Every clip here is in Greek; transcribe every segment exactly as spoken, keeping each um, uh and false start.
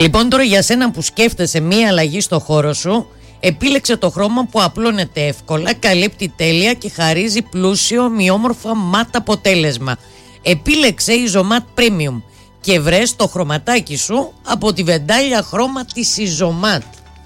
Λοιπόν, τώρα για σένα που σκέφτεσαι μία αλλαγή στο χώρο σου, επίλεξε το χρώμα που απλώνεται εύκολα, καλύπτει τέλεια και χαρίζει πλούσιο, ομοιόμορφα ματ αποτέλεσμα. Επίλεξε Ιζωμάτ Premium και βρες το χρωματάκι σου από τη βεντάλια χρώμα της Ιζωμάτ.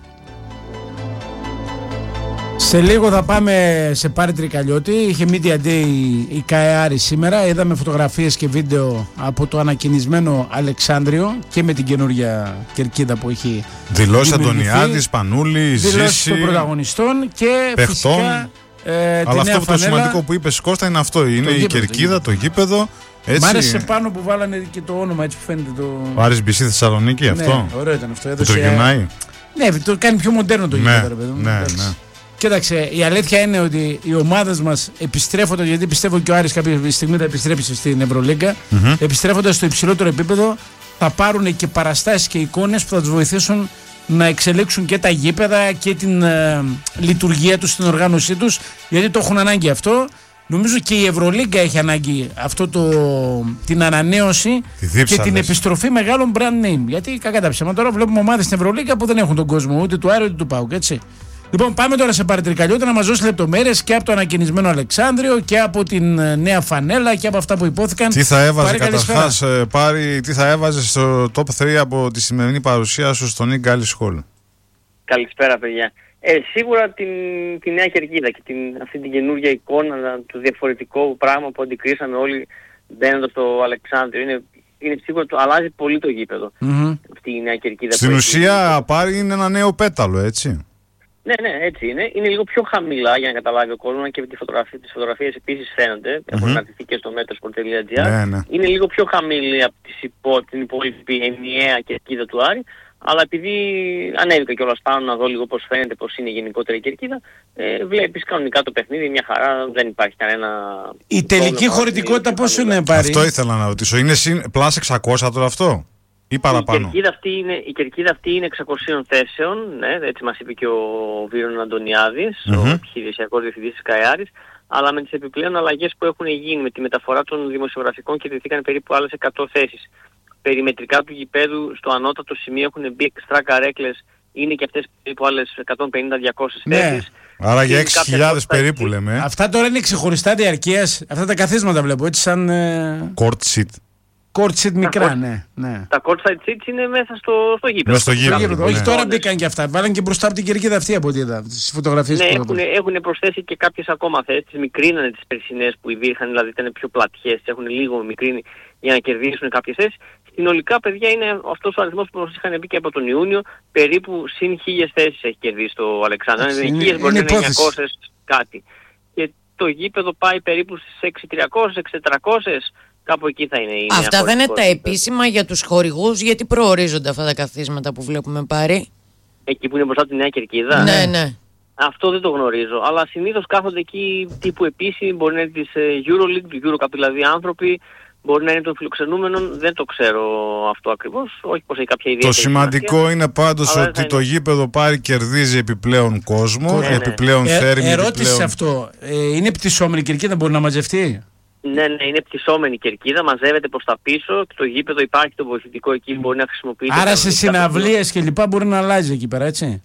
Σε λίγο θα πάμε σε Πάρη Τρικαλιώτη. Είχε Media Day η ΚΑΕΑΡΗ σήμερα. Είδαμε φωτογραφίες και βίντεο από το ανακοινισμένο Αλεξάνδριο και με την καινούργια κερκίδα που έχει δηλώσει Αντωνιάδης, Πανούλης, Ζήση, δηλώσει των πρωταγωνιστών και παιχτών, φυσικά ε, αλλά αυτό που το σημαντικό που είπες, Κώστα, είναι αυτό. Είναι η γήπεδο, κερκίδα, το γήπεδο. Έτσι. Μ' άρεσε πάνω που βάλανε και το όνομα, έτσι που φαίνεται το... Ο Άρης Μπι Σι Θεσσαλονίκη, ναι, αυτό. Ωραίο ήταν αυτό. Που το γεννάει. Ναι, το κάνει πιο μοντέρνο το ναι, γήπεδο, ρε παιδί μου. Ναι, ναι. Κοίταξε, η αλήθεια είναι ότι οι ομάδες μας επιστρέφονται, γιατί πιστεύω και ο Άρης κάποια στιγμή θα επιστρέψει στην Ευρωλίγκα, mm-hmm. επιστρέφοντας στο υψηλότερο επίπεδο, θα πάρουν και παραστάσεις και εικόνες που θα τους βοηθήσουν να εξελίξουν και τα γήπεδα και την ε, λειτουργία τους, την οργάνωσή τους, γιατί το έχουν ανάγκη αυτό. Νομίζω και η Ευρωλίγκα έχει ανάγκη αυτό το, την ανανέωση και την επιστροφή μεγάλων brand name. Γιατί κακά τα ψέματα, τώρα βλέπουμε ομάδες στην Ευρωλίγκα που δεν έχουν τον κόσμο ούτε του Άρη ούτε του ΠΑΟΚ, έτσι. Λοιπόν, πάμε τώρα σε Πάρη Τρικαλιώτη να μας δώσει λεπτομέρειες και από το ανακοινισμένο Αλεξάνδριο και από την νέα φανέλα και από αυτά που υπόθηκαν. Τι θα έβαζε Πάρη, καταρχάς, Πάρη, τι θα έβαζε στο top τρία από τη σημερινή παρουσία σου στο Nick Gallis Hall? Καλησπέρα, παιδιά. Ε, σίγουρα την, την νέα κερκίδα και την, αυτή την καινούργια εικόνα, το διαφορετικό πράγμα που αντικρίσαμε όλοι μπαίνοντας στο Αλεξάνδριο. Είναι, είναι σίγουρα το αλλάζει πολύ το γήπεδο. Mm-hmm. Αυτή η νέα κερκίδα. Στην ουσία, Πάρη, είναι ένα νέο πέταλο, έτσι. Ναι, ναι, έτσι είναι. Είναι λίγο πιο χαμηλά για να καταλάβει ο κόσμος και τη φωτογραφία, τις φωτογραφίες επίσης φαίνονται. Mm-hmm. Έχουν αναρτηθεί και στο metrosport τελεία gr. Ναι, ναι. Είναι λίγο πιο χαμηλή από τις υπό, την υπόλοιπη ενιαία κερκίδα του Άρη. Αλλά επειδή ανέβηκα κιόλας πάνω να δω λίγο πώς φαίνεται, πώς είναι γενικότερα η κερκίδα, ε, βλέπεις κανονικά το παιχνίδι, μια χαρά, δεν υπάρχει κανένα... Η τελική χωρητικότητα πόσο είναι, Πάρη? Αυτό ήθελα να ρωτήσω. Είναι συν, πλάς εξακόσια τώρα αυτό? Ή παραπάνω? Η κερκίδα αυτή είναι, η κερκίδα αυτή είναι εξακόσιων θέσεων, ναι, έτσι μας είπε και ο Βίρον Αντωνιάδης, mm-hmm. ο επιχειρησιακός διευθυντής της ΚΑΕΑΡΗς, αλλά με τις επιπλέον αλλαγές που έχουν γίνει με τη μεταφορά των δημοσιογραφικών κερδιθήκαν περίπου άλλες εκατό θέσεις. Περιμετρικά του γηπέδου στο ανώτατο σημείο έχουν μπει εξτρά καρέκλες, είναι και αυτές περίπου άλλες εκατόν πενήντα με διακόσιες ναι. θέσεις. Άρα για έξι χιλιάδες περίπου λέμε. Αυτά τώρα είναι ξεχωριστά διαρκείας, αυτά τα καθίσματα βλέπω, έτσι σαν... Ε... Court seat. Court seat μικρά, τα ναι, ναι. Τα court side seats είναι μέσα στο, στο γήπεδο. Μέσα στο γήπεδο. Όχι, τώρα μπήκαν και αυτά. Βάλαν και μπροστά από την κερκίδα αυτή από ό,τι είδα. Τις φωτογραφίες ναι, που έχουν, έχουν προσθέσει και κάποιες ακόμα θέσεις. Τις μικρίνανε τις περσινές που υπήρχαν, δηλαδή ήταν πιο πλατιές. Έχουν λίγο μικρύνει για να κερδίσουν κάποιες θέσεις. Συνολικά, παιδιά, είναι αυτός ο αριθμός που μας είχαν πει και από τον Ιούνιο. Περίπου συν χίλιες θέσεις έχει κερδίσει το Αλεξάνδρου. Είναι χίλιες, μπορεί να είναι εννιακόσιες κάτι. Και το γήπεδο πάει περίπου στις έξι χιλιάδες τριακόσιες, έξι χιλιάδες τετρακόσιες. Κάπου εκεί θα είναι η Αυτά δεν είναι τα επίσημα για τους χορηγούς, γιατί προορίζονται αυτά τα καθίσματα που βλέπουμε, Πάρη? Εκεί που είναι μπροστά από τη νέα κερκίδα. Ναι, ναι. Αυτό δεν το γνωρίζω, αλλά συνήθως κάθονται εκεί τύπου επίσημοι, μπορεί να είναι της EuroLeague, του EuroCup δηλαδή άνθρωποι, μπορεί να είναι των φιλοξενούμενων, δεν το ξέρω αυτό ακριβώς, όχι πως έχει κάποια ιδιαίτερη. Το σημαντικό σημασία, είναι πάντως ότι είναι... το γήπεδο Πάρη κερδίζει επιπλέον κόσμο, ναι, ναι. επιπλέον ε, θέρμη. Ερώτηση επιπλέον... αυτό, ε, είναι πτυσσόμενη κερκίδα, μπορεί να μαζευτεί? Ναι, ναι, είναι πτυσσόμενη κερκίδα, μαζεύεται προς τα πίσω και το γήπεδο υπάρχει το βοηθητικό εκεί, μπορεί να χρησιμοποιείται. Άρα σε συναυλίες και λοιπά μπορεί να αλλάζει εκεί πέρα, έτσι?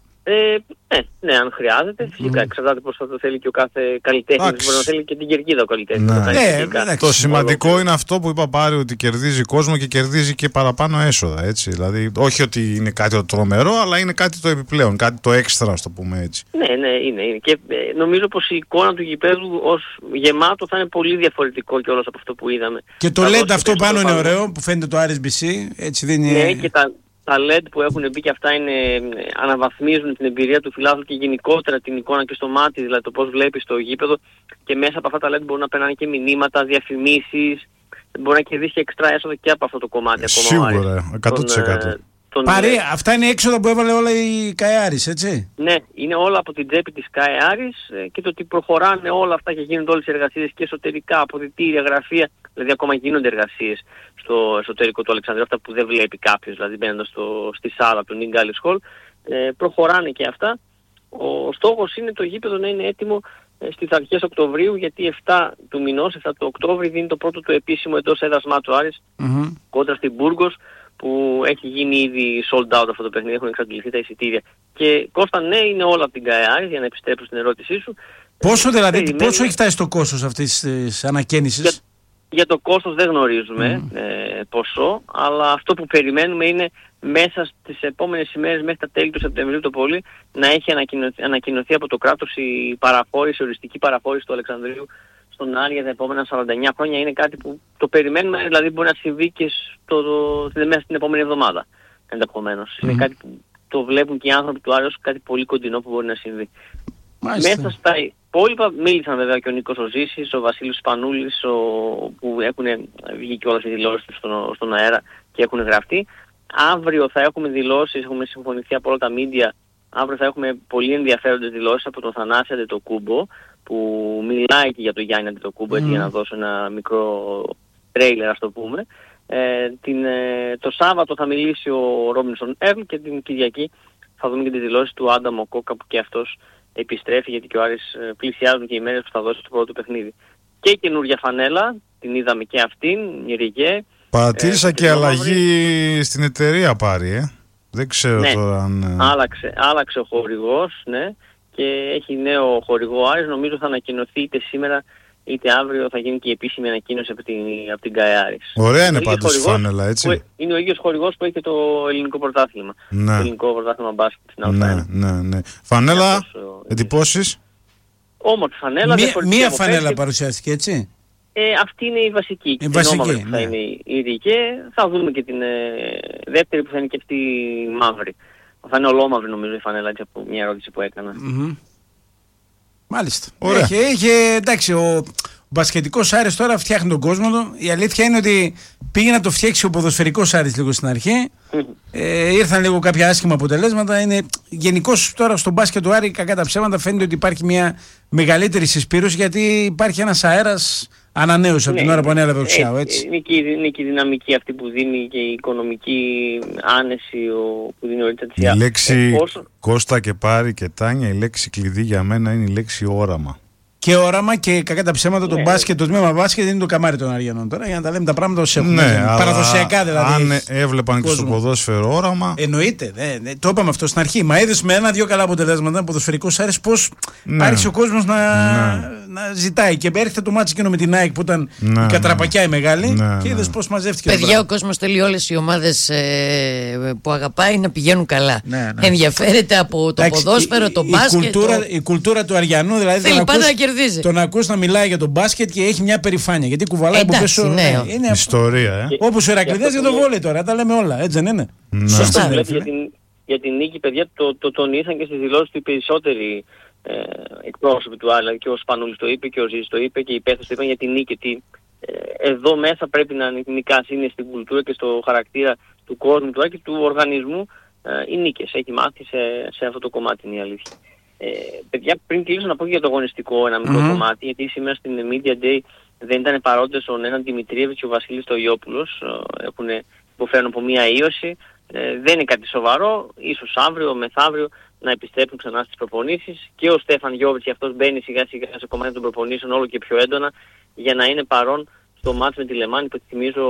Ε, ναι, ναι, αν χρειάζεται. Φυσικά, mm. εξαρτάται πώς θα το θέλει και ο κάθε καλλιτέχνης. Μπορεί να θέλει και την κερκίδα ο καλλιτέχνης. Ναι. Το, ναι, το σημαντικό είναι αυτό που είπα, Πάρη, ότι κερδίζει κόσμο και κερδίζει και παραπάνω έσοδα. Έτσι. Δηλαδή, όχι ότι είναι κάτι το τρομερό, αλλά είναι κάτι το επιπλέον, κάτι το έξτρα, ας το πούμε έτσι. Ναι, ναι, είναι. είναι. Και ε, νομίζω πως η εικόνα του γηπέδου ως γεμάτο θα είναι πολύ διαφορετικό κιόλας από αυτό που είδαμε. Και το ελ ι ντι αυτό πάνω είναι ωραίο, που φαίνεται το Άρης Μπι Σι. Έτσι δίνει... Ναι, και τα... Τα ελ ι ντι που έχουν μπει και αυτά είναι, αναβαθμίζουν την εμπειρία του φιλάθλου και γενικότερα την εικόνα και στο μάτι, δηλαδή το πώς βλέπεις το γήπεδο, και μέσα από αυτά τα ελ ι ντι μπορούν να περνάνε και μηνύματα, διαφημίσεις, μπορεί να κερδίσει και εξτρά έσοδα και από αυτό το κομμάτι. Σίγουρα, ακόμα, εκατό τοις εκατό. Τον, τον, Πάρη, ε, αυτά είναι έξοδα που έβαλε όλα η ΚΑΕΑΡΗΣ, έτσι? Ναι, είναι όλα από την τσέπη της ΚΑΕΑΡΗΣ και το ότι προχωράνε όλα αυτά και γίνονται όλες οι εργασίες και εσωτερικά, αποδυτήρια, γραφεία, δηλαδή ακόμα γίνονται εργασίες στο εσωτερικό του Αλεξανδρίου, αυτά που δεν βλέπει κάποιος, δηλαδή μπαίνοντας στη σάλα του Nick Gallis Hall, ε, προχωράνε και αυτά. Ο στόχος είναι το γήπεδο να είναι έτοιμο ε, στις αρχές Οκτωβρίου, γιατί εφτά του μηνός, εφτά του Οκτώβρη, δίνει το πρώτο του επίσημο εντός έδρας μάτς ο Άρης, mm-hmm. κόντρα στην Μπούργος, που έχει γίνει ήδη sold out αυτό το παιχνίδι, έχουν εξαντληθεί τα εισιτήρια. Και Κώστα, ναι, είναι όλα από την ΚΑΕΑΡΙΣ, για να επιστρέψω στην ερώτησή σου. Πόσο δηλαδή, περιμένουμε... πόσο έχει φτάσει το κόστος αυτής της ανακαίνησης? Για, για το κόστος δεν γνωρίζουμε mm. ε, ποσό, αλλά αυτό που περιμένουμε είναι μέσα στις επόμενες ημέρες, μέχρι τα τέλη του Σεπτεμβρίου το πολύ, να έχει ανακοινωθεί, ανακοινωθεί από το κράτος η παραχώρηση, η οριστική παραχώρηση του Αλεξανδρίου στον Άρη για τα επόμενα σαράντα εννιά χρόνια. Είναι κάτι που το περιμένουμε, δηλαδή μπορεί να συμβεί και στο, το, μέσα στην επόμενη εβδομάδα ενδεχομένως. Mm. Είναι κάτι που το βλέπουν και οι άνθρωποι του Άρη ως κάτι πολύ κοντινό που μπορεί να συμβεί. Μάλιστα. Μέσα στα υπόλοιπα μίλησαν βέβαια και ο Νίκος Οζήσης, ο Βασίλης Σπανούλης, ο, που έχουν βγει και όλες οι δηλώσεις τους στον, στον αέρα και έχουν γραφτεί. Αύριο θα έχουμε δηλώσεις, έχουμε συμφωνηθεί από όλα τα μίντια, αύριο θα έχουμε πολύ ενδιαφέροντες δηλώσεις από τον Θανάση Αντετοκούμπο, που μιλάει και για τον Γιάννη Αντετοκούμπο, mm. έτσι, για να δώσω ένα μικρό τρέιλερ, ας το πούμε. Ε, την, ε, το Σάββατο θα μιλήσει ο Ρόμπινσον Έρλ και την Κυριακή θα δούμε και τις δηλώσεις του Άντα Μοκόκα, που και αυτός επιστρέφει, γιατί και ο Άρης πλησιάζουν και οι μέρες που θα δώσει το πρώτο παιχνίδι. Και καινούργια φανέλα, την είδαμε και αυτήν, η Ριγέ. Παρατήρησα ε, και αλλαγή στην εταιρεία πάρει, ε. Δεν ξέρω ναι, τώρα αν... Άλλαξε, άλλαξε ο χορηγός, ναι, και έχει νέο χορηγό Άρης. Νομίζω θα ανακοινωθεί είτε σήμερα είτε αύριο, θα γίνει και η επίσημη ανακοίνωση από την, από την ΚΑΕΑΡΙΣ. Ωραία είναι πάντως η φάνελα, έτσι. Που, είναι ο ίδιος χορηγός που έχει το ελληνικό πρωτάθλημα. Ναι. Το ελληνικό πρωτάθλημα μπάσκετ στην Αλφα. Ναι, ναι, ναι. Φανέλα, εντυπώσεις. Όμορφη φανέλα. Μία, μία φανέλα παρουσιάστηκε, έτσι. Ε, αυτή είναι η βασική. Η βασική, ναι. Θα είναι η Ριγέ. Θα δούμε και την ε, δεύτερη που θα είναι και αυτή η μαύρη. Θα είναι ολόμαυρη νομίζω η φανέλα, έτσι, από μια ερώτηση που έκανα. Mm-hmm. Μάλιστα. Ωραία. Έχει, έχει, εντάξει, ο, ο μπασκετικός Άρης τώρα φτιάχνει τον κόσμο του. Η αλήθεια είναι ότι πήγε να το φτιάξει ο ποδοσφαιρικός Άρης λίγο στην αρχή. Mm-hmm. Ε, ήρθαν λίγο κάποια άσχημα αποτελέσματα. Είναι, γενικώς τώρα στο μπάσκετ του Άρη, κακά τα ψέματα, φαίνεται ότι υπάρχει μια μεγαλύτερη συσπήρωση, γιατί υπάρχει ένας αέρας ανανέωση, ναι, από την ώρα που ανέλαβε ο Ξιάου, έτσι. Είναι και, είναι και η δυναμική αυτή που δίνει και η οικονομική άνεση ο, που δίνει ο Ρίτσα Τσιά. Η λέξη ε, πόσο... Κώστα και Πάρη και Τάνια, η λέξη κλειδί για μένα είναι η λέξη όραμα. Και όραμα και κακά τα ψέματα, ναι, το μπάσκετ, το τμήμα μπάσκετ είναι το καμάρι των Αριανών τώρα, για να τα λέμε τα πράγματα ως έχουν. Ναι, παραδοσιακά δηλαδή. Αν έβλεπαν κόσμο. Και στο ποδόσφαιρο όραμα. Εννοείται, ναι, ναι, το είπαμε αυτό στην αρχή. Μα είδες με ένα-δύο καλά αποτελέσματα, ποδοσφαιρικός Άρης, πώς ναι. άρχισε ο κόσμος να, ναι. να ζητάει. Και έρχεται το μάτσι εκείνο με την ΑΕΚ που ήταν ναι, η κατραπακιά η μεγάλη, ναι, και είδες ναι. πώς μαζεύτηκε. Παιδιά, ο κόσμος θέλει όλες οι ομάδες ε, που αγαπάει να πηγαίνουν καλά. Ναι, ναι. Ενδιαφέρεται από το Άξι, ποδόσφαιρο, η, το μπάσκετ. Η κουλτούρα του Αριανού δηλαδή. Τον ακούς να μιλάει για τον μπάσκετ και έχει μια περηφάνεια. Γιατί κουβαλάει από πίσω. Ναι, είναι ιστορία, ε. Όπως ο Ηρακλήδης για το βόλεϊ τώρα, τα λέμε όλα, έτσι δεν είναι? Ναι. Σωστά. Για την, για την νίκη, παιδιά, το, το τονίσαν και στις δηλώσεις του οι περισσότεροι ε, εκπρόσωποι του Άρη. Και ο Σπανούλης το είπε και ο Ζήσης το είπε και οι υπεύθυνοι το είπαν για την νίκη. Ότι ε, εδώ μέσα πρέπει να νικάς, είναι στην κουλτούρα και στο χαρακτήρα του κόσμου του Άρη και του οργανισμού ε, οι νίκες. Έχει μάθει σε, σε αυτό το κομμάτι, είναι η αλήθεια. Ε, παιδιά, πριν κλείσω να πω και για το αγωνιστικό ένα μικρό mm-hmm. κομμάτι, γιατί σήμερα στην Media Day δεν ήταν παρόντες ο Νέναν Δημητρίεβιτς και ο Βασίλης Τογιόπουλος, έχουν υποφέρουν από μία ίωση. Ε, δεν είναι κάτι σοβαρό, ίσως αύριο, μεθαύριο να επιστρέψουν ξανά στις προπονήσεις. Και ο Στέφαν Γιώβιτς, και αυτός μπαίνει σιγά σιγά σε κομμάτι των προπονήσεων όλο και πιο έντονα, για να είναι παρόν στο μάτς με τη Λεμάνη, που θυμίζω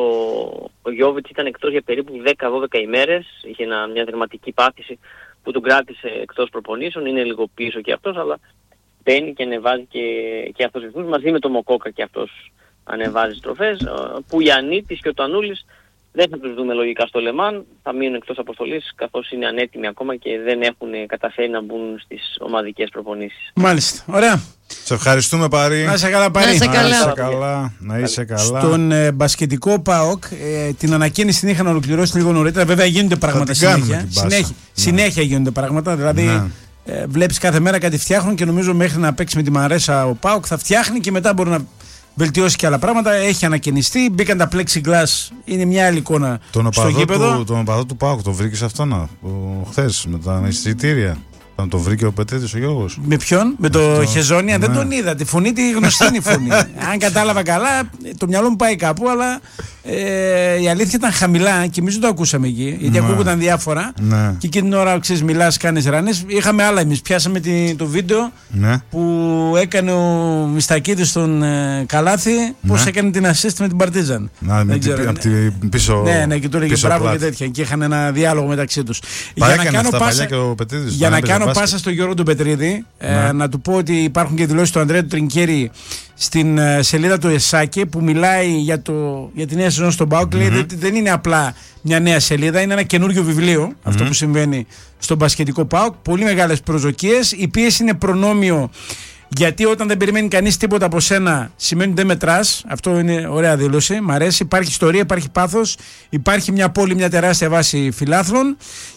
ο Γιώβιτς ήταν εκτός για περίπου δέκα δώδεκα ημέρες, είχε ένα, μια δερματική πάθηση που τον κράτησε εκτός προπονήσεων, είναι λίγο πίσω και αυτός, αλλά μπαίνει και ανεβάζει και, και αυτός ρυθμούς, μαζί με τον Μοκόκα και αυτός ανεβάζει στροφές, που η Ανίτης και ο Τανούλης δεν θα τους δούμε λογικά στο Λεμάν, θα μείνουν εκτός αποστολής, καθώς είναι ανέτοιμοι ακόμα και δεν έχουν καταφέρει να μπουν στις ομαδικές προπονήσεις. Μάλιστα, ωραία. Σε ευχαριστούμε Πάρη. Να είσαι καλά Πάρη. Να είσαι καλά. Να είσαι καλά. Να είσαι καλά. Στον ε, μπασκετικό ΠΑΟΚ ε, την ανακαίνιση την είχαν ολοκληρώσει λίγο νωρίτερα. Βέβαια γίνονται πράγματα συνέχεια. Συνέχεια, ναι. συνέχεια γίνονται πράγματα. Δηλαδή ναι. ε, βλέπεις κάθε μέρα κάτι φτιάχνουν και νομίζω μέχρι να παίξει με τη Μαρέσα ο ΠΑΟΚ θα φτιάχνει και μετά μπορεί να βελτιώσει και άλλα πράγματα. Έχει ανακαινιστεί. Μπήκαν τα plexiglass. Είναι μια άλλη εικόνα τον στο γήπεδο. Του, τον οπαδό του ΠΑΟΚ τον βρήκες αυτό χθες με τα εισιτήρια? Αν το βρήκε ο Πετρίτης ο Γιώργος. Με ποιον? Με το αυτό... Χεζόνια, ναι. Δεν τον είδα. Τη φωνή τη γνωστή είναι η φωνή. Αν κατάλαβα καλά, το μυαλό μου πάει κάπου, αλλά Ε, η αλήθεια ήταν χαμηλά και εμείς δεν το ακούσαμε εκεί, γιατί ναι. ακούγονταν διάφορα. Ναι. Και εκείνη την ώρα, ξέρεις, μιλάς, κάνεις ράνες. Είχαμε άλλα εμείς. Πιάσαμε τη, το βίντεο ναι. που έκανε ο Μιστακίδης στον ε, Καλάθι, ναι. πώς έκανε την assist με την Παρτίζαν. Να, με την απ' την πίσω. Ναι, ναι, και του έλεγε μπράβο και τέτοια. Και είχαν ένα διάλογο μεταξύ τους. Για να κάνω πάσα, Πετρίδης, για να κάνω πάσα στον Γιώργο τον Πετρίδη, ναι. ε, να του πω ότι υπάρχουν και δηλώσεις του Ανδρέα του Τρινκέρη στην uh, σελίδα του ΕΣΑΚΕ που μιλάει για, το, για τη νέα σεζόν στον ΠΑΟΚ. Mm-hmm. Λέει ότι δεν είναι απλά μια νέα σελίδα, είναι ένα καινούριο βιβλίο, mm-hmm. αυτό που συμβαίνει στον μπασκετικό ΠΑΟΚ. Πολύ μεγάλες προσδοκίες. Η πίεση είναι προνόμιο, γιατί όταν δεν περιμένει κανείς τίποτα από σένα σημαίνει ότι δεν μετράς. Αυτό είναι ωραία δήλωση, μ' αρέσει. Υπάρχει ιστορία, υπάρχει πάθος, υπάρχει μια πόλη, μια τεράστια βάση φιλάθλων.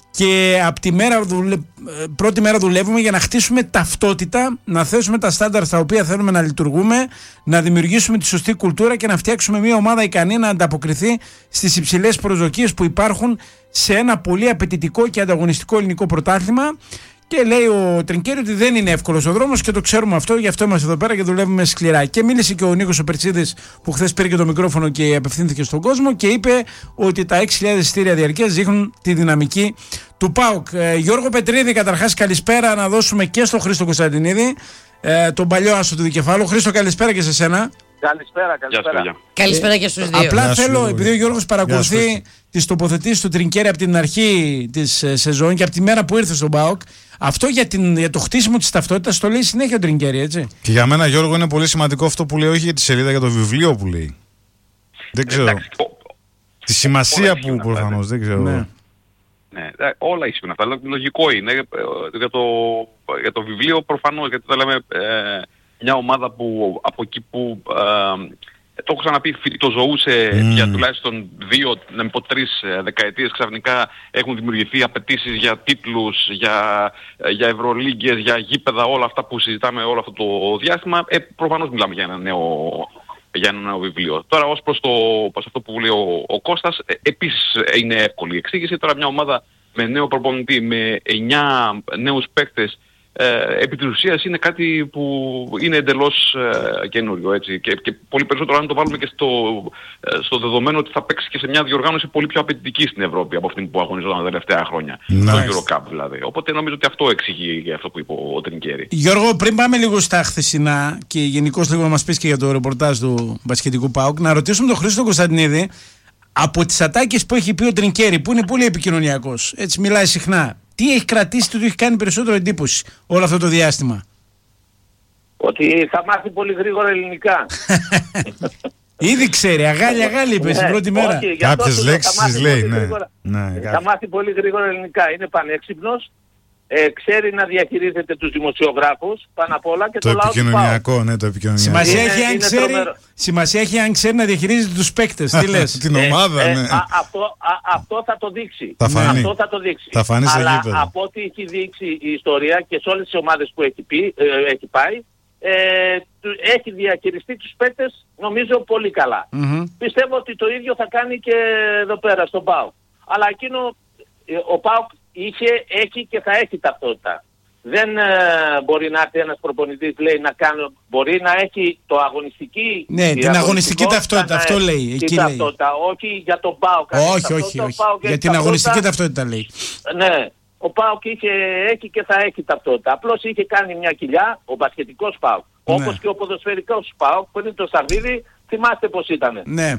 Και από τη μέρα, πρώτη μέρα δουλεύουμε για να χτίσουμε ταυτότητα, να θέσουμε τα στάνταρ στα οποία θέλουμε να λειτουργούμε, να δημιουργήσουμε τη σωστή κουλτούρα και να φτιάξουμε μια ομάδα ικανή να ανταποκριθεί στις υψηλές προσδοκίες που υπάρχουν σε ένα πολύ απαιτητικό και ανταγωνιστικό ελληνικό πρωτάθλημα. Και λέει ο Τρινκέρη ότι δεν είναι εύκολος ο δρόμος και το ξέρουμε αυτό, γι' αυτό είμαστε εδώ πέρα και δουλεύουμε σκληρά. Και μίλησε και ο Νίκος ο Περτσίδης που χθες πήρε και το μικρόφωνο και απευθύνθηκε στον κόσμο και είπε ότι τα έξι χιλιάδες εισιτήρια διαρκείας δείχνουν τη δυναμική του ΠΑΟΚ. Ε, Γιώργο Πετρίδη, καταρχάς καλησπέρα να δώσουμε και στον Χρήστο Κωνσταντινίδη, ε, τον παλιό άσο του δικεφάλου. Χρήστο, καλησπέρα και σε σένα. Καλησπέρα, καλησπέρα. Γεια καλησπέρα και στους δύο. Απλά Γεια θέλω, επειδή ο Γιώργος παρακολουθεί τις τοποθετήσεις του Τρινκέρη από την αρχή της ε, σεζόν και από τη μέρα που ήρθε στον ΠΑΟΚ, αυτό για, την, για το χτίσιμο της ταυτότητας το λέει συνέχεια ο Τρινκέρη, έτσι. Και για μένα, Γιώργο, είναι πολύ σημαντικό αυτό που λέει, όχι για τη σελίδα, για το βιβλίο που λέει. Δεν ξέρω. Εντάξει, τη σημασία που προφανώς, δεν ξέρω. Ναι. Ναι, όλα ισχύουν αυτά, λογικό είναι. Για το, για το βιβλίο προφανώς, γιατί θα λέμε ε, μια ομάδα που από εκεί που ε, το έχω ξαναπεί, το ζωούσε mm. για τουλάχιστον δύο, να μην πω τρεις δεκαετίες, ξαφνικά έχουν δημιουργηθεί απαιτήσεις για τίτλους, για, για ευρωλίγκες, για γήπεδα, όλα αυτά που συζητάμε όλο αυτό το διάστημα. Ε, προφανώς μιλάμε για ένα νέο, για ένα νέο βιβλίο. Τώρα ως προς, το, προς αυτό που λέει ο, ο Κώστας, ε, επίσης είναι εύκολη η εξήγηση. Τώρα μια ομάδα με νέο προπονητή, με εννιά νέους παίκτες, Ε, επί της ουσίας είναι κάτι που είναι εντελώς ε, καινούριο, έτσι. Και, και πολύ περισσότερο αν το βάλουμε και στο, ε, στο δεδομένο ότι θα παίξει και σε μια διοργάνωση πολύ πιο απαιτητική στην Ευρώπη από αυτή που αγωνιζόταν τα τελευταία χρόνια. Nice. Το Eurocup δηλαδή. Οπότε νομίζω ότι αυτό εξηγεί αυτό που είπε ο Τρινκέρη. Γιώργο, πριν πάμε λίγο στα χθεσινά και γενικώς λίγο να μας πεις και για το ρεπορτάζ του μπασκετικού ΠΑΟΚ, να ρωτήσουμε τον Χρήστο Κωνσταντινίδη από τις ατάκες που έχει πει ο Τρινκέρη, που είναι πολύ επικοινωνιακός, έτσι μιλάει συχνά. Τι έχει κρατήσει, του έχει κάνει περισσότερο εντύπωση όλο αυτό το διάστημα? Ότι θα μάθει πολύ γρήγορα ελληνικά. Ήδη ξέρει, αγάλη αγάλη είπε στην πρώτη μέρα. Κάποιες λέξεις λέει, ναι. ναι. Θα μάθει πολύ γρήγορα ελληνικά, είναι πανέξυπνος. Ε, ξέρει να διαχειρίζεται τους δημοσιογράφους πάνω απ' όλα και το, το λαό του ΠΑΟΚ. Ναι, το επικοινωνιακό. Σημασία, είναι, έχει, αν ξέρει, σημασία έχει αν ξέρει να διαχειρίζεται τους παίκτες. Τι λες? Την ομάδα, ε, ναι. Ε, α, αυτό, α, αυτό θα το δείξει. Θα φανεί. Αυτό θα το δείξει. Θα φανεί στο Αλλά γήπεδο. από ό,τι έχει δείξει η ιστορία και σε όλες τις ομάδες που έχει, πει, ε, έχει πάει, ε, έχει διαχειριστεί τους παίκτες νομίζω πολύ καλά. Mm-hmm. Πιστεύω ότι το ίδιο θα κάνει και εδώ πέρα στον ΠΑΟΚ. Αλλά εκείνο ο ΠΑΟΚ είχε, έχει και θα έχει ταυτότητα. Δεν ε, μπορεί να έρθει ένας προπονητής, λέει, να κάνει, μπορεί να έχει το αγωνιστική... Ναι, την αγωνιστική ταυτότητα, αυτό λέει. Εκεί λέει. Ταυτότητα, όχι για τον ΠΑΟΚ. Όχι, όχι, όχι. Για την αγωνιστική ταυτότητα λέει. Ναι, ο ΠΑΟΚ είχε, έχει και θα έχει ταυτότητα. Απλώς είχε κάνει μια κοιλιά, ο μπασκετικός ΠΑΟΚ. Ναι. Όπως και ο ποδοσφαιρικός ΠΑΟΚ, πριν το Σαββίδι, θυμάστε πώς ήταν. Ναι.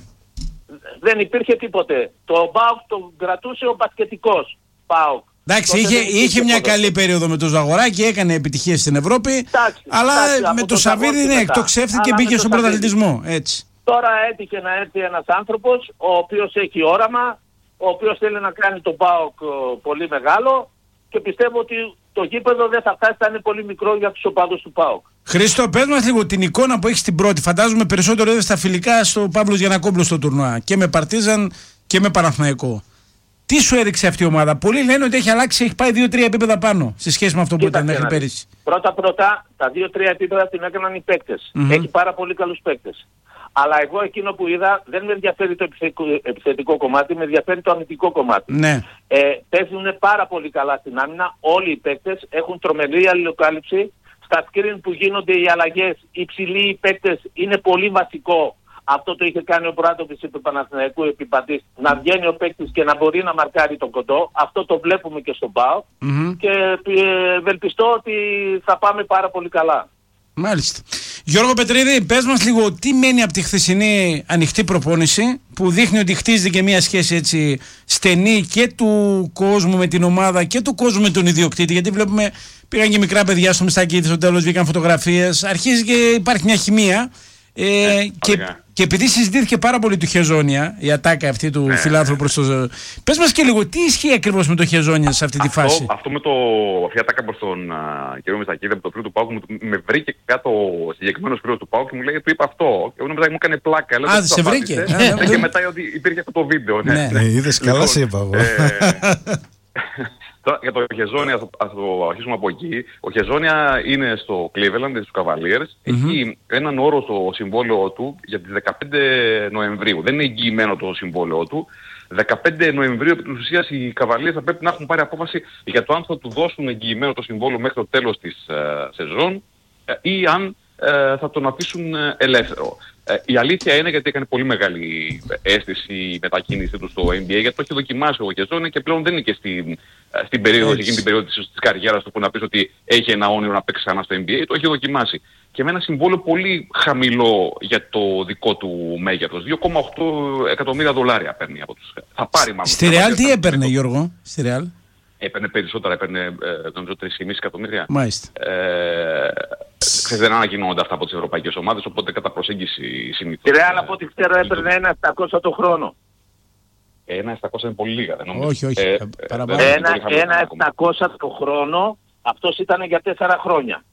Δεν υπήρχε τίποτε. Το ΠΑΟΚ τον κρατούσε ο μπασκετικός ΠΑΟΚ. Εντάξει, είχε, είχε μια καλή περίοδο με το Ζαγοράκι, έκανε επιτυχίες στην Ευρώπη, τάξη, αλλά τάξη, με το Σαββίδι ναι, εκτοξεύθηκε και μπήκε στον πρωταθλητισμό. Έτσι. Τώρα έτυχε να έρθει ένας άνθρωπος ο οποίος έχει όραμα, ο οποίος θέλει να κάνει τον ΠΑΟΚ πολύ μεγάλο και πιστεύω ότι το γήπεδο δεν θα φτάσει, θα είναι πολύ μικρό για τους οπαδούς του ΠΑΟΚ. Χρήστο, πες μας λίγο την εικόνα που έχεις την πρώτη. Φαντάζομαι περισσότερο είδες στα φιλικά στο Παύλος Γιαννακόπουλος στο τουρνουά και με Παρτίζαν και με Παναθηναϊκό. Τι σου έδειξε αυτή η ομάδα? Πολλοί λένε ότι έχει αλλάξει, έχει πάει δύο τρία επίπεδα πάνω σε σχέση με αυτό που ήταν μέχρι πέρυσι. Πρώτα-πρώτα, τα δύο τρία επίπεδα την έκαναν οι παίκτες. Mm-hmm. Έχει πάρα πολύ καλούς παίκτες. Αλλά εγώ εκείνο που είδα δεν με ενδιαφέρει το επιθετικό, επιθετικό κομμάτι, με ενδιαφέρει το αμυντικό κομμάτι. Ναι. Ε, παίζουν πάρα πολύ καλά στην άμυνα. Όλοι οι παίκτες έχουν τρομερή αλληλοκάλυψη. Στα screen που γίνονται οι αλλαγές, οι ψηλοί παίκτες είναι πολύ βασικό. Αυτό το είχε κάνει ο Μπράντοβιτς του Παναθηναϊκού επιπαντής. Να βγαίνει ο παίκτης και να μπορεί να μαρκάρει τον κοντό. Αυτό το βλέπουμε και στον ΠΑΟΚ. Mm-hmm. Και ευελπιστώ ότι θα πάμε πάρα πολύ καλά. Μάλιστα. Γιώργο Πετρίδη, πες μας λίγο τι μένει από τη χθεσινή ανοιχτή προπόνηση που δείχνει ότι χτίζεται και μια σχέση έτσι στενή και του κόσμου με την ομάδα και του κόσμου με τον ιδιοκτήτη, γιατί βλέπουμε πήγαν και μικρά παιδιά στο Μιστακίδη, στο τέλος βγήκαν φωτογραφίες, αρχίζει και υπάρχει μια χημεία. Ε, ε, και, και επειδή συζητήθηκε πάρα πολύ του Χεζόνια, η ατάκα αυτή του ε, φιλάνθρωπου προς το... Πες μας και λίγο, τι ισχύει ακριβώς με το Χεζόνια σε αυτή τη αυτό, φάση. Αυτό με το... Αυτή η ατάκα προς τον uh, κύριο Μιστακίδη από το φίλο του ΠΑΟΚ, με βρήκε κάτω ο συγκεκριμένος φίλος του ΠΑΟΚ και μου λέει του είπα αυτό. Και μου έκανε πλάκα. Λέω, Α, σε βρήκε. Και μετά ότι υπήρχε αυτό το βίντεο. Ναι, ναι, είδες, καλά σε είπα εγώ. Τώρα για το Χεζόνια, ας το αρχίσουμε από εκεί. Ο Χεζόνια είναι στο Cleveland, στους Cavaliers. Mm-hmm. Έχει έναν όρο στο συμβόλαιο του για τις δεκαπέντε Νοεμβρίου. Δεν είναι εγγυημένο το συμβόλαιο του. δεκαπέντε Νοεμβρίου, επί της ουσίας, οι Cavaliers θα πρέπει να έχουν πάρει απόφαση για το αν θα του δώσουν εγγυημένο το συμβόλαιο μέχρι το τέλος της uh, σεζόν uh, ή αν uh, θα τον αφήσουν uh, ελεύθερο. Ε, η αλήθεια είναι, γιατί έκανε πολύ μεγάλη αίσθηση η μετακίνησή του στο N B A, γιατί το έχει δοκιμάσει ο Χεζόνια και πλέον δεν είναι και στην, στην περίοδο, εκείνη την περίοδο της, της καριέρας του που να πεις ότι έχει ένα όνειρο να παίξει ξανά στο N B A, το έχει δοκιμάσει. Και με ένα συμβόλαιο πολύ χαμηλό για το δικό του μέγεθος. δύο κόμμα οκτώ εκατομμύρια δολάρια παίρνει από τους... Θα πάρει μάλλον. Στη Ρεάλ τι έπαιρνε, Γιώργο, στη Ρεάλ? Έπαιρνε περισσότερα, έπαιρνε ε, νομίζω τρία κόμμα πέντε εκατομμύρια. Μάλιστα. Ε, Ξέρετε, δεν ανακοινώνονται αυτά από τις ευρωπαϊκές ομάδες, οπότε κατά προσέγγιση συνήθως. Η Ρεάλ από ό,τι ξέρω έπαιρνε ένα επτακόσια το χρόνο. Ένα επτακόσια είναι πολύ λίγα, δεν νομίζω. Όχι, όχι. Ε, παραπάνω. Ένα, ένα επτακόσια το χρόνο, αυτός ήταν για τέσσερα χρόνια.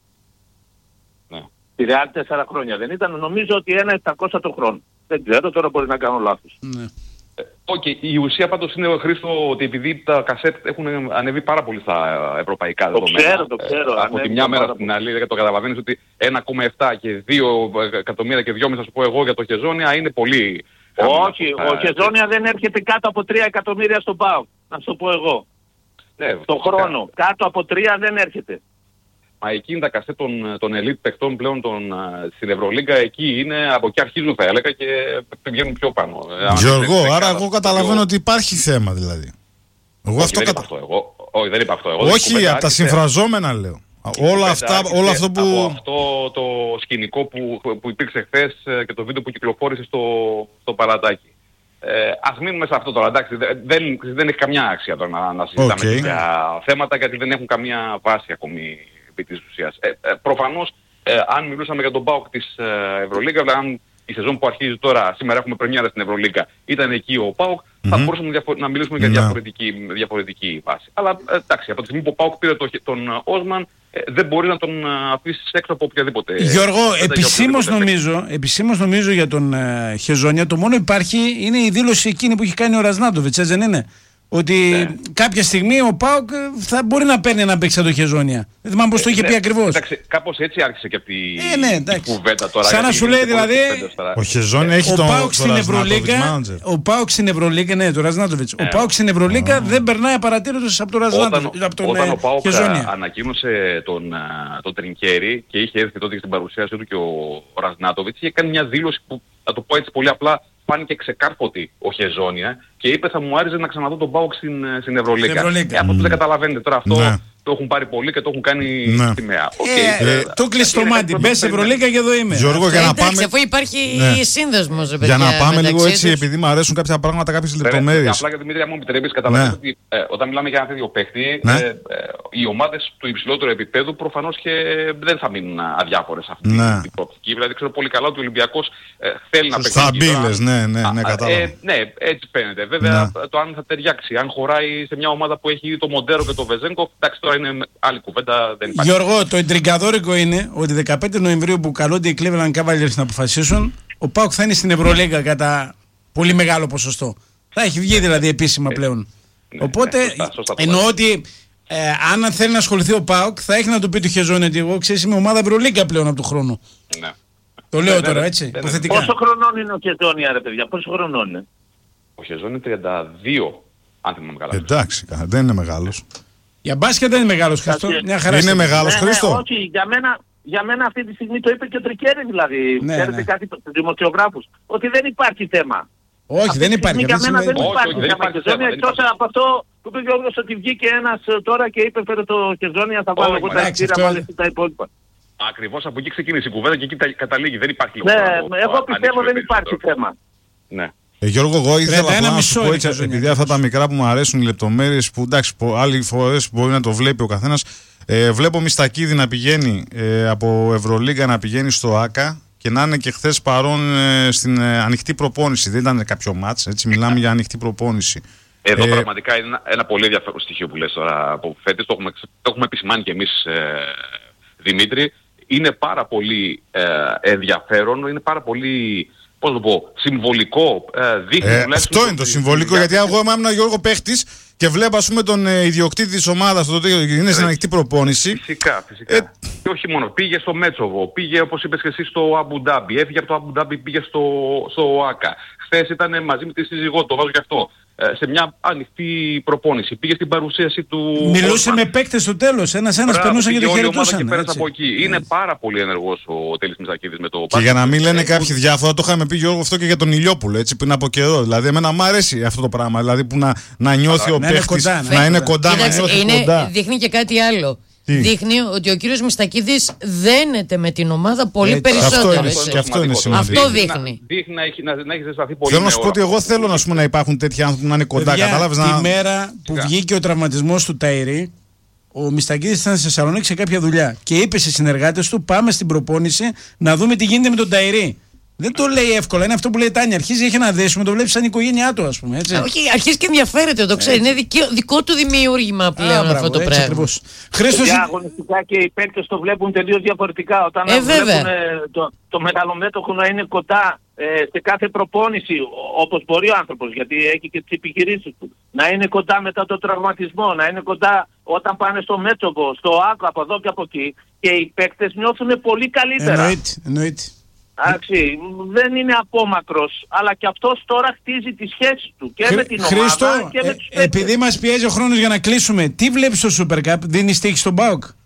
Ναι. Τη Ρεάλ τέσσερα χρόνια δεν ήταν, νομίζω ότι ένα επτακόσια το χρόνο. Δεν ξέρω, τώρα μπορεί να κάνω λάθος. Ναι. Okay, η ουσία πάντως είναι, Χρήστο, ότι επειδή τα κασέτ έχουν ανεβεί πάρα πολύ στα ευρωπαϊκά το δεδομένα. Ξέρω, το ξέρω. Ε, από τη μια μέρα στην άλλη, δεν το καταλαβαίνεις ότι ένα κόμμα επτά και δύο εκατομμύρια και δυόμισι, θα σου πω εγώ, για το Χεζόνια είναι πολύ... Όχι, ο Χεζόνια δεν έρχεται κάτω από τρία εκατομμύρια στον ΠΑΟΚ, να σου το πω εγώ. Ναι, το χρόνο. Κάτω από τρία δεν έρχεται. Μα εκεί είναι τα κασέ των, των elite παιχτών πλέον των, στην Ευρωλίγκα, εκεί είναι, από εκεί αρχίζουν θα έλεγα και βγαίνουν πιο πάνω. Γιώργο, άρα εγώ καταλαβαίνω πιο... ότι υπάρχει θέμα δηλαδή. Εγώ όχι, αυτό δεν κατα... είπα αυτό εγώ. Όχι, δεν είπα αυτό εγώ. Όχι, από τα συμφραζόμενα λέω. Όλα αυτά, όλο αυτό που... Από αυτό το σκηνικό που, που υπήρξε χθες και το βίντεο που κυκλοφόρησε στο, στο Παλατάκι. Ε, ας μείνουμε σε αυτό τώρα, εντάξει, δεν, δεν έχει καμιά αξία τώρα να, να συζητάμε okay. τέτοια θέματα, γιατί δεν έχουν καμία βάση ακόμη επί της ουσίας. Ε, ε, προφανώς, ε, αν μιλούσαμε για τον ΠΑΟΚ της ε, Ευρωλίγκα, δηλαδή αν η σεζόν που αρχίζει τώρα, σήμερα έχουμε πρεμιέρα στην Ευρωλίγκα, ήταν εκεί ο ΠΑΟΚ, mm-hmm. θα μπορούσαμε διαφο- να μιλήσουμε για διαφορετική, διαφορετική βάση. Αλλά ε, εντάξει, από τη στιγμή που ο ΠΑΟΚ πήρε το, τον Όσμαν, ε, δεν μπορεί να τον αφήσει έξω από οποιαδήποτε. Γιώργο, επισήμως νομίζω, επισήμως νομίζω για τον ε, Χεζόνια, το μόνο υπάρχει είναι η δήλωση εκείνη που έχει κάνει ο Ραζνάτοβιτς, έτσι δεν είναι? Ότι ναι. κάποια στιγμή ο ΠΑΟΚ θα μπορεί να παίρνει ένα παίξει το Χεζόνια. Δεν θυμάμαι πώς το είχε ναι, πει ακριβώς. Εντάξει, κάπως έτσι άρχισε και αυτή ε, ναι, η κουβέντα τώρα. Σαν να σου λέει δηλαδή. Ο Χεζόνια έχει τον Ραζνάτοβιτς. Ο ΠΑΟΚ στην Ευρωλίγκα, ναι, το Ραζνάτοβιτς. Ο ΠΑΟΚ στην Ευρωλίγκα δεν περνάει απαρατήρητος από τον Ραζνάτοβιτς. Όταν ο ΠΑΟΚ ανακοίνωσε τον Τρινκέρι και είχε έρθει τότε στην παρουσίασή του και ο Ραζνάτοβιτς, είχε κάνει μια δήλωση που, θα το πω έτσι πολύ απλά, φάνηκε ξεκάρποτη ο Χεζόνια και είπε θα μου άρεσε να ξαναδώ τον ΠΑΟΚ στην, στην Ευρωλίγκα. Ε, από αυτό δεν καταλαβαίνετε τώρα αυτό. Ναι. Το έχουν πάρει πολύ και το έχουν κάνει ναι. σημαία. Okay. Ε, ε, το κλείσει το μάτι. Μπες Ευρωλίγκα και εδώ είμαι. Γιώργο, για να εντάξει, πάμε... αφού υπάρχει ναι. σύνδεσμος. Για να πάμε λίγο έτσι, επειδή μου αρέσουν κάποια πράγματα, κάποιες λεπτομέρειες. Απλά για Δημήτρια μου επιτρέπεις, καταλαβαίνετε ότι ε, όταν μιλάμε για ένα τέτοιο παίχτη, ναι. ε, ε, οι ομάδες του υψηλότερου επίπεδου προφανώς και δεν θα μείνουν αδιάφορες αυτή ναι. την προοπτική. Δηλαδή ξέρω πολύ καλά ότι ο Ολυμπιακός ε, θέλει να παίξει. Σταμπίλες, ναι, ναι, ναι, κατάλαβα. Ε, ναι, έτσι φαίνεται. Βέβαια ναι. το αν θα ταιριάξει, αν χωράει σε μια ομάδα που έχει το Μοντέρο και το Βεζένκοφ, εντάξει τώρα είναι άλλη κουβέντα, δεν υπάρχει. Γιώργο, το εντριγκαδόρικο είναι ότι δεκαπέντε Νοεμβρίου που καλούνται οι Cleveland Cavaliers να αποφασίσουν, ο ΠΑΟΚ θα είναι στην Ευρωλίγκα κατά πολύ μεγάλο ποσοστό. Θα έχει βγει δηλαδή επίσημα πλέον. Ναι, οπότε ναι, σωστά, σωστά, εννοώ ότι ε, αν θέλει να ασχοληθεί ο ΠΑΟΚ θα έχει να του πει του Χεζόνια ότι εγώ ξέρεις είμαι ομάδα Ευρωλίγκα πλέον από τον χρόνο. Ναι. Το λέω ναι, τώρα ναι, έτσι, ναι, ναι. υποθετικά. Πόσο χρονών είναι ο Χεζόνια ρε παιδιά, πόσο χρονών είναι? Ο Χεζόνια είναι τριάντα δύο, αν θυμάμαι καλά. Εντάξει, δεν είναι μεγάλος. Για μπάσκετ δεν είναι μεγάλος, Χρήστο. Είναι μεγάλος, ναι, Χρήστο. Ναι, όχι, για μένα, Για μένα αυτή τη στιγμή το είπε και ο Τρικέρης δηλαδή. Ναι, Ξέρετε ναι. κάτι στους δημοσιογράφους. Ότι δεν υπάρχει θέμα. Όχι, Αυτή δεν τη υπάρχει. στιγμή αυτή Για τη μένα δεν στιγμή- Όχι, υπάρχει όχι, δεν θέμα υπάρχει Χεζόνια, θέμα, δεν εκτός υπάρχει. από αυτό που είπε ο Γιώργος ότι βγήκε ένας ε, τώρα και είπε φέρε το Χεζόνια, θα βάλω Όχι, εγώ τα εντάξει, εισιτήρια, αυτό- βάλε εσύ τα υπόλοιπα. Ακριβώς από εκεί ξεκίνησε η κουβέντα και εκεί τα- καταλήγει. Δεν υπάρχει λόγο. Ναι, να το- εγώ να πιστεύω ανοίξουμε δεν υπάρχει περισσότερο. θέμα. Ναι. Ε, Γιώργο, εγώ ήθελα τριάντα ένα απλά να μισό σου πω είναι έτσι, η Χεζόνια, επειδή αυτά τα μικρά που μου αρέσουν, οι λεπτομέρειες που εντάξει, πο- άλλοι φορές μπορεί να το βλέπει ο καθένας. Ε, βλέπω Μιστακίδη να πηγαίνει ε, από Ευρωλίγκα να πηγαίνει στο ΆΚΑ και να είναι και χθες παρόν ε, στην ε, ανοιχτή προπόνηση. Δεν ήταν κάποιο μάτς, έτσι, μιλάμε για ανοιχτή προπόνηση. Εδώ Ε, πραγματικά είναι ένα, ένα πολύ ενδιαφέρον στοιχείο που λες τώρα από φέτος. Το έχουμε, το έχουμε επισημάνει και εμείς, ε, Δημήτρη. Είναι πάρα πολύ ε, ενδιαφέρον, είναι πάρα πολύ, πώς το πω, συμβολικό. Ε, δείχνει Ε, τουλάχιστον αυτό είναι το ότι- συμβολικό, γιατί αν εγώ είμαι ένα Γιώργο παίχτης και βλέπω ας πούμε τον ε, ιδιοκτήτη της ομάδας το ότι είναι στην ανοιχτή προπόνηση. Φυσικά, φυσικά. Ε, Και όχι μόνο. Πήγε στο Μέτσοβο, πήγε όπως είπες και εσύ στο Αμπουντάμπι, έφυγε από το Αμπουντάμπι, πήγε στο, στο ΟΑΚΑ. Χθες ήταν μαζί με τη σύζυγό, το βάζω και αυτό, ε, σε μια ανοιχτή προπόνηση. Πήγε στην παρουσίαση του... Μιλούσε Όσμαν. με παίκτες στο τέλος. Ένας-ένας Μπράβο, περνούσαν και πήγε το όλη η ομάδα χαιρετούσαν. και πέρασε έτσι. από εκεί. Είναι πάρα πολύ ενεργός ο Τέλης Μιζακίδης με το Και για να μην λένε Ε, κάποιοι διάφορα, το είχαμε πει Γιώργο αυτό και για τον Ηλιόπουλο, έτσι, πριν από καιρό. Δηλαδή, εμένα μου αρέσει αυτό το πράγμα. Δηλαδή, που να, να νιώθει ο να είναι παίχτης, κοντά, να είναι κοντά, να Κοίταξε, νιώθει είναι, κοντά. δείχνει και κάτι άλλο. Τι? Δείχνει ότι ο κύριος Μιστακίδης δένεται με την ομάδα πολύ Έτσι. περισσότερο. Αυτό είναι, έτσι. και αυτό είναι σημαντικό. Αυτό δείχνει. Δείχνει να έχει, να, να έχει ζεσταθεί πολύ. Θέλω να με σου πω ότι όραμα. εγώ θέλω να, σου πούμε, να υπάρχουν τέτοιοι άνθρωποι που να είναι κοντά. Παιδιά, Κατάλαβες τη να. μέρα που Σιγά. βγήκε ο τραυματισμός του Ταϊρή, ο Μιστακίδης ήταν στη Θεσσαλονίκη σε κάποια δουλειά και είπε σε συνεργάτες του: πάμε στην προπόνηση να δούμε τι γίνεται με τον Ταϊρή. Δεν το λέει εύκολα, είναι αυτό που λέει η Τάνια. Αρχίζει, έχει ένα δέσιμο, το βλέπει σαν οικογένειά του, ας πούμε. Έτσι. Όχι, αρχίζει και ενδιαφέρεται, το ξέρει. Είναι δικαιο- δικό του δημιούργημα πλέον Α, μπράβο, αυτό το έτσι πράγμα. ακριβώς. Χρήστος, Για αγωνιστικά και οι παίκτες το βλέπουν τελείως διαφορετικά. Όταν Ε, βέβαια. βλέπουν ε, το, το μεγαλομέτωχο να είναι κοντά ε, σε κάθε προπόνηση, ο- όπως μπορεί ο άνθρωπος, γιατί έχει και τις επιχειρήσεις του, να είναι κοντά μετά το τραυματισμό, να είναι κοντά όταν πάνε στο Μέτσοβο, στο Άκο, από εδώ και από εκεί, και οι παίκτες νιώθουν πολύ καλύτερα. εννοείται, εννοείται. Εντάξει, δεν είναι απόμακρος, αλλά και αυτός τώρα χτίζει τις σχέσεις του και με την Χρήστο, ομάδα και με ε, τους παίκτες. επειδή μας πιέζει ο χρόνος για να κλείσουμε, τι βλέπεις στο Super Cup, δίνει στοίχη στον ΠΑΟΚ?